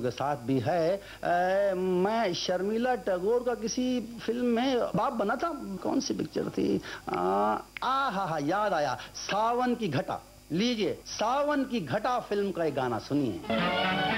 के साथ भी है। मैं शर्मिला टैगोर का किसी फिल्म में बाप बना था, कौन सी पिक्चर थी? हा याद आया, सावन की घटा। लीजिए, सावन की घटा फिल्म का एक गाना सुनिए।